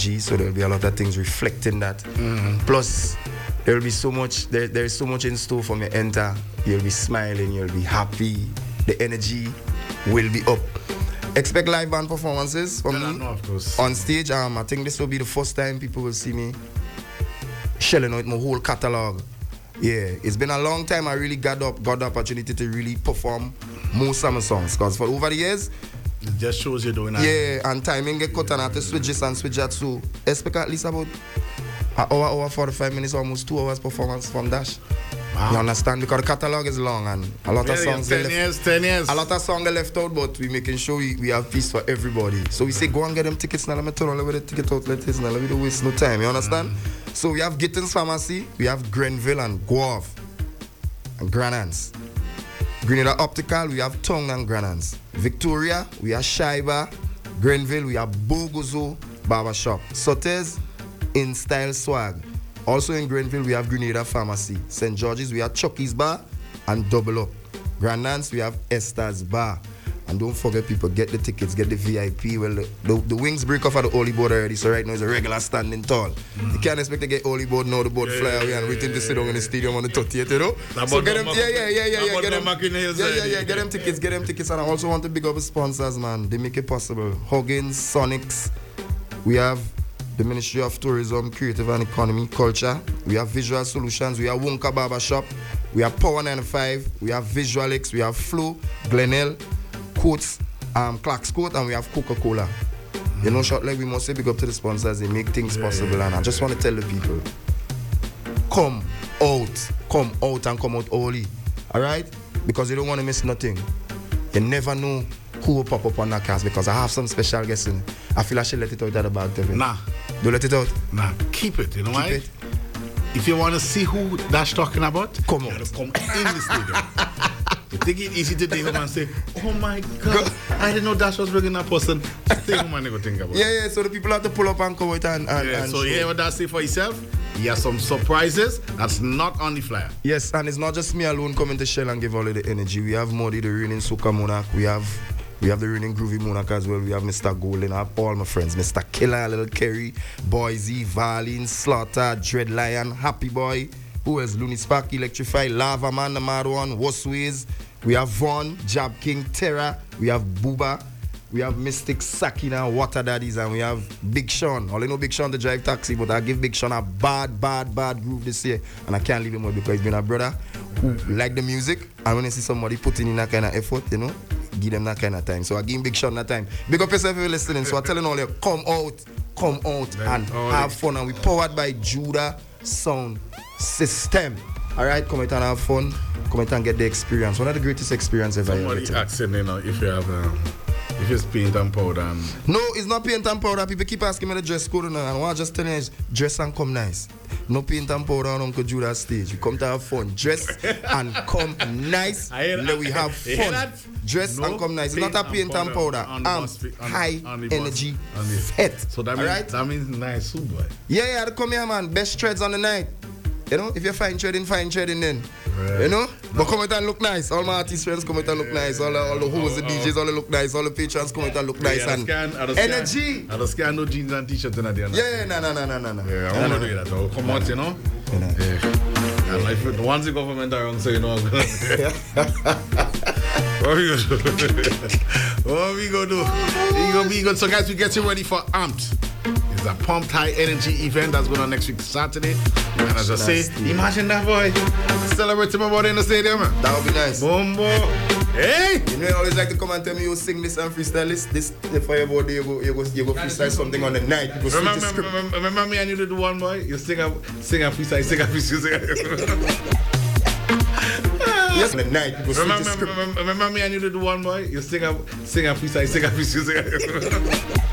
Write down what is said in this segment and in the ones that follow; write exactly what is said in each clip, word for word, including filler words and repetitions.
energy, so there'll be a lot of things reflecting that. Mm-hmm. Plus, there'll be so much, there, there's so much in store for me enter. You'll be smiling, you'll be happy, the energy will be up. Expect live band performances from yeah, me no, of course. on stage. Um, I think this will be the first time people will see me shelling out my whole catalog. Yeah, it's been a long time I really got up, got the opportunity to really perform more summer songs. Because for over the years, it just shows you're doing that. Yeah, and timing get cut and I have to switch this and switch that. So expect at least about an hour, hour, forty-five minutes, almost two hours performance from Dash. Wow. You understand? Because the catalog is long and a lot yeah, of songs yeah, ten years, ten years. A lot of songs are left out, but we making sure we, we have peace for everybody. So we say go and get them tickets now. Let me turn on the ticket outlets now. Let me don't waste no time. You understand? Mm. So we have Gittins Pharmacy, we have Grenville and Guave and Granans. Grenada Optical, we have Tongue and Granans. Victoria, we have Shaiba. Grenville, we have Bogozo Barbershop. Sotes, In Style Swag. Also in Grenville, we have Grenada Pharmacy. Saint George's, we have Chucky's Bar and Double Up. Grand Nance, we have Esther's Bar. And don't forget, people, get the tickets, get the V I P. Well, the, the, the wings break off at the Holy Board already, so right now it's a regular standing tall. Mm. You can't expect to get Holy Board now, the board yeah, fly away yeah, and waiting yeah, to sit down yeah, in the stadium on the thirtieth, you know? So get them, yeah, yeah, yeah, yeah, yeah, get them, yeah, yeah, yeah, get them tickets, get them tickets. And I also want to big up the sponsors, man. They make it possible. Huggins, Sonics, we have the Ministry of Tourism, Creative and Economy, Culture. We have Visual Solutions. We have Wonka Barber Shop. We have Power ninety-five. We have Visualix. We have Flow, Glenelg, Coats, um, Clark's Coat, and we have Coca-Cola. Mm-hmm. You know, short like we must say big up to the sponsors. They make things yeah, possible. Yeah, and I just want to tell the people, come out. Come out and come out early. All right? Because you don't want to miss nothing. You never know who will pop up on that cast because I have some special guests in. I feel I should let it out of the bag, Devin. Nah. Don't let it out? Nah. Keep it, you know Keep why? It. If you want to see who Dash talking about, come on. You come in the stadium. You take it easy to take home and say, oh my God, I didn't know Dash was bringing that person. Stay home and go think about it. Yeah, yeah, so the people have to pull up and come out and, and, yeah, and so you hear what Dash say for yourself? He has some surprises that's not on the flyer. Yes, and it's not just me alone coming to Shell and give all of the energy. We have Modi, the reigning Soca Monarch. We have we have the reigning Groovy Monarch as well. We have Mister Golden. I have all my friends. Mister Killer, Little Kerry, Boise, Valin, Slaughter, Dread Lion, Happy Boy. Who else? Looney Spark, Electrify, Lava Man, the Mad One, Wasways. We have Vaughn, Jab King, Terra. We have Booba. We have Mystic, Sakina, Water Daddies, and we have Big Sean. All I know Big Sean to drive taxi, but I give Big Sean a bad, bad, bad groove this year. And I can't leave him out because he's been a brother who like the music. And when I see somebody putting in that kind of effort, you know, give them that kind of time. So I give Big Sean that time. Big up yourself if you're listening. So I'm telling all you, come out, come out and have fun. And we powered by Judah Sound System. All right, come out and have fun. Come out and get the experience. One of the greatest experiences ever. Somebody asking, you know, if you have, um, if it's paint and powder. And... No, it's not paint and powder. People keep asking me the dress code, and I want to just tell you, dress and come nice. No paint and powder on Uncle Judah stage. We come to have fun. Dress and come nice. Let we have fun. Dress no and come nice. It's not a paint and powder. I'm um, high on energy fet. So that means, right? that means nice soup, boy. Yeah, yeah, come here, man. Best threads on the night. You know, if you're fine trading, fine trading then. Right. You know? No. But come out and look nice. All my artist friends come out and look yeah, nice. All the, all the hosts, the D Js, all they look nice. All the patrons come out and look nice. Yeah, and scan, energy. I don't scan no jeans and t-shirts in there. Yeah, no, no, no, no, no. Yeah, I want to do that. Though. Come out, you know? Yeah. yeah. And like, the ones the government are on, so you know. What we gonna do? What we gonna do? You gonna be good. So guys, we get you ready for Amped. It's a pumped high energy event that's going on next week Saturday. And as I say, imagine that boy celebrating my body in the stadium. That would be nice. Boom, boom. Hey! You know, you always like to come and tell me you sing this and freestyle this. This for your body, you go, you go, you go freestyle something on the night. You go remember, remember, remember me and you did the one boy? You sing a sing a freestyle, sing a freestyle, sing a yes, on the night. You go remember, remember, remember me and you did the one boy? You sing a sing a freestyle, sing a freestyle, sing a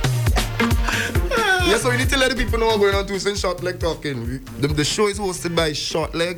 yeah, so we need to let the people know what's going on too since Short Leg talking. The, the show is hosted by Short Leg